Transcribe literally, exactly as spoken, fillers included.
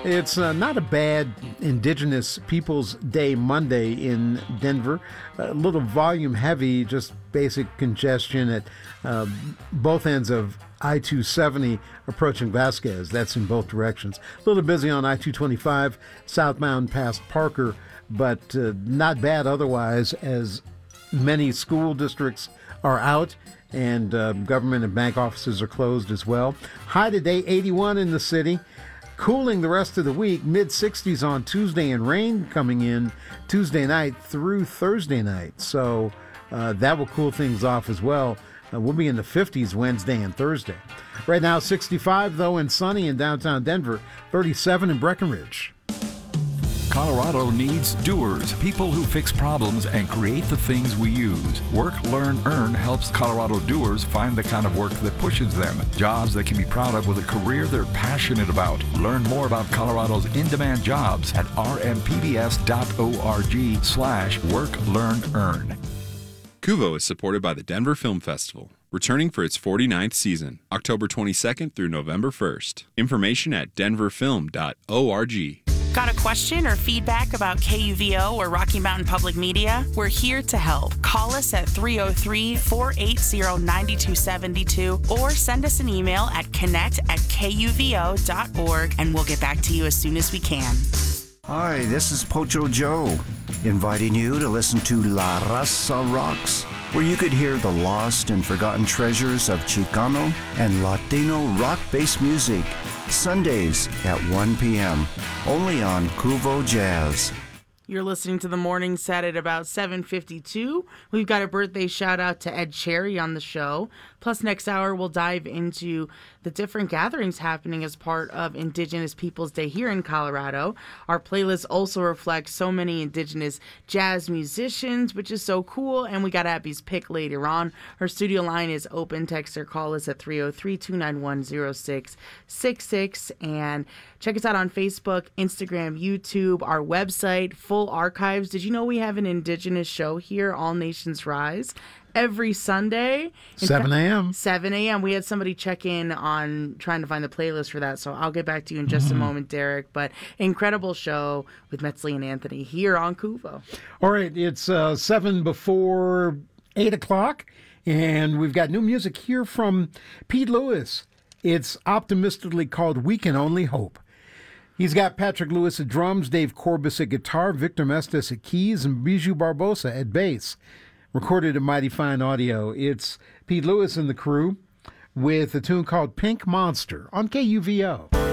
It's uh, not a bad Indigenous Peoples Day Monday in Denver. A little volume heavy, just basic congestion at uh, both ends of I two seventy approaching Vasquez. That's in both directions. A little busy on I two twenty-five southbound past Parker, but uh, not bad otherwise, as many school districts are out and uh, government and bank offices are closed as well. High today, eighty-one in the city. Cooling the rest of the week, mid sixties on Tuesday, and rain coming in Tuesday night through Thursday night. So uh, that will cool things off as well. Uh, we'll be in the fifties Wednesday and Thursday. Right now, sixty-five, though, and sunny in downtown Denver, thirty-seven in Breckenridge. Colorado needs doers, people who fix problems and create the things we use. Work, Learn, Earn helps Colorado doers find the kind of work that pushes them. Jobs they can be proud of with a career they're passionate about. Learn more about Colorado's in-demand jobs at rmpbs.org slash work, learn, earn. Kuvo is supported by the Denver Film Festival, returning for its forty-ninth season, October twenty-second through November first. Information at denver film dot org. Got a question or feedback about K U V O or Rocky Mountain Public Media? We're here to help. Call us at three oh three, four eight zero, nine two seven two or send us an email at connect at k u v o dot org and we'll get back to you as soon as we can. Hi, this is Pocho Joe, inviting you to listen to La Raza Rocks, where you could hear the lost and forgotten treasures of Chicano and Latino rock-based music, Sundays at one p.m., only on Kuvo Jazz. You're listening to The Morning Set at about seven fifty-two. We've got a birthday shout out to Ed Cherry on the show. Plus, next hour, we'll dive into the different gatherings happening as part of Indigenous Peoples Day here in Colorado. Our playlist also reflects so many Indigenous jazz musicians, which is so cool. And we got Abby's pick later on. Her studio line is open. Text or call us at three oh three, two nine one, oh six six six. And check us out on Facebook, Instagram, YouTube, our website, full archives. Did you know we have an Indigenous show here, All Nations Rise, every Sunday? seven a.m. seven a.m. We had somebody check in on trying to find the playlist for that, so I'll get back to you in just mm-hmm. a moment, Derek. But incredible show with Metzley and Anthony here on Kuvo. All right, it's uh, seven before eight o'clock, and we've got new music here from Pete Lewis. It's optimistically called We Can Only Hope. He's got Patrick Lewis at drums, Dave Corbis at guitar, Victor Mestes at keys, and Bijou Barbosa at bass. Recorded at Mighty Fine Audio. It's Pete Lewis and the crew with a tune called Pink Monster on K U V O.